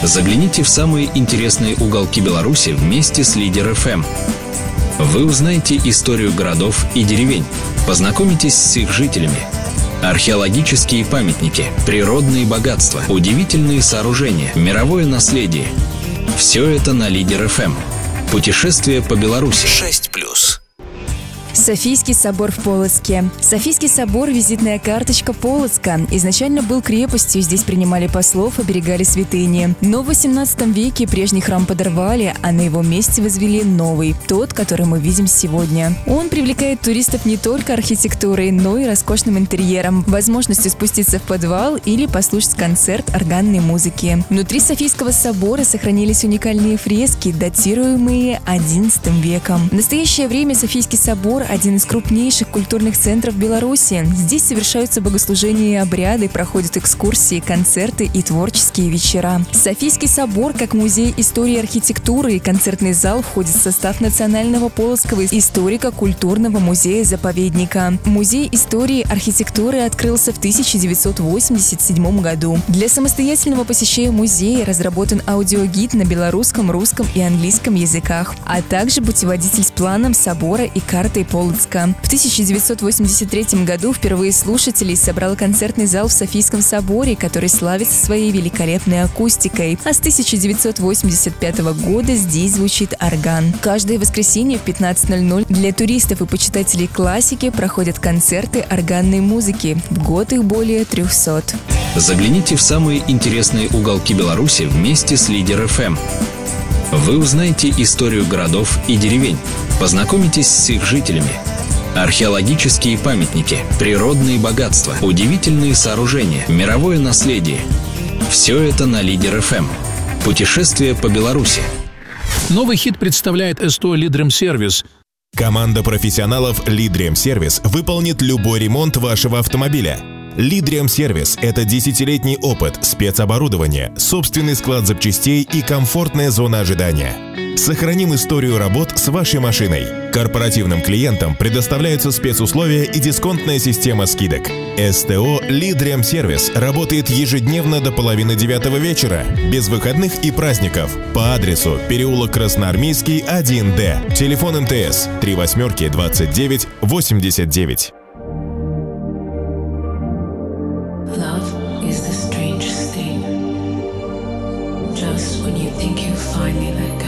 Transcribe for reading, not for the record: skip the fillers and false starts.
Загляните в самые интересные уголки Беларуси вместе с Лидер ФМ. Вы узнаете историю городов и деревень, познакомитесь с их жителями. Археологические памятники, природные богатства, удивительные сооружения, мировое наследие. Все это на Лидер ФМ. Путешествие по Беларуси. 6+. Софийский собор в Полоцке. Софийский собор – визитная карточка Полоцка. Изначально был крепостью, здесь принимали послов, оберегали святыни. Но в 18 веке прежний храм подорвали, а на его месте возвели новый, тот, который мы видим сегодня. Он привлекает туристов не только архитектурой, но и роскошным интерьером, возможностью спуститься в подвал или послушать концерт органной музыки. Внутри Софийского собора сохранились уникальные фрески, датируемые XI веком. В настоящее время Софийский собор – один из крупнейших культурных центров Беларуси. Здесь совершаются богослужения и обряды, проходят экскурсии, концерты и творческие вечера. Софийский собор, как музей истории и архитектуры и концертный зал, входит в состав Национального Полоцкого историко-культурного музея-заповедника. Музей истории и архитектуры открылся в 1987 году. Для самостоятельного посещения музея разработан аудиогид на белорусском, русском и английском языках, а также путеводитель с планом собора и картой Полоцка. В 1983 году впервые слушателей собрал концертный зал в Софийском соборе, который славится своей великолепной акустикой. А с 1985 года здесь звучит орган. Каждое воскресенье в 15:00 для туристов и почитателей классики проходят концерты органной музыки. В год их более 300. Загляните в самые интересные уголки Беларуси вместе с Лидер ФМ. Вы узнаете историю городов и деревень, познакомитесь с их жителями. Археологические памятники, природные богатства, удивительные сооружения, мировое наследие. Все это на Лидер ФМ. Путешествие по Беларуси. Новый хит представляет СТО «Лидрем Сервис». Команда профессионалов «Лидрем Сервис» выполнит любой ремонт вашего автомобиля. «Лидрем Сервис» — это 10-летний опыт, спецоборудование, собственный склад запчастей и комфортная зона ожидания. Сохраним историю работ с вашей машиной. Корпоративным клиентам предоставляются спецусловия и дисконтная система скидок. СТО «Лидрем Сервис» работает ежедневно до 8:30 вечера, без выходных и праздников. По адресу переулок Красноармейский, 1Д. Телефон МТС 38 29 89. Love is the strangest thing. Just when you think you finally let go.